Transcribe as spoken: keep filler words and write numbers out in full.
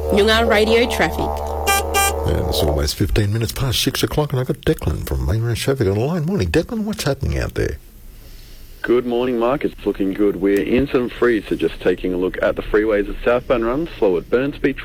Noongar Radio Traffic. And it's almost fifteen minutes past six o'clock, and I've got Declan from Main Road Traffic on the line. Morning, Declan. What's happening out there? Good morning, Mark. It's looking good. We're incident free, so just taking a look at the freeways. At southbound runs slow at Burnsby,